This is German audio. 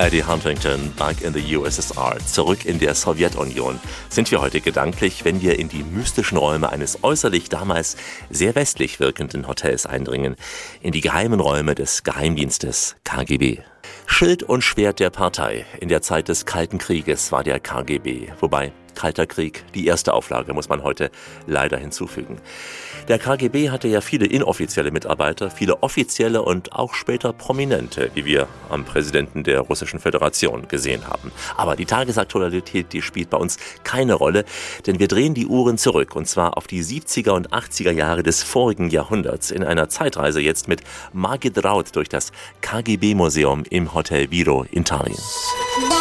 Eddie Huntington, back in the USSR, zurück in der Sowjetunion, sind wir heute gedanklich, wenn wir in die mystischen Räume eines äußerlich damals sehr westlich wirkenden Hotels eindringen, in die geheimen Räume des Geheimdienstes KGB. Schild und Schwert der Partei. In der Zeit des Kalten Krieges war der KGB, wobei Kalter Krieg, die erste Auflage, muss man heute leider hinzufügen. Der KGB hatte ja viele inoffizielle Mitarbeiter, viele offizielle und auch später prominente, wie wir am Präsidenten der Russischen Föderation gesehen haben. Aber die Tagesaktualität, die spielt bei uns keine Rolle, denn wir drehen die Uhren zurück, und zwar auf die 70er und 80er Jahre des vorigen Jahrhunderts, in einer Zeitreise jetzt mit Margit Raud durch das KGB-Museum im Hotel Viro in Tallinn.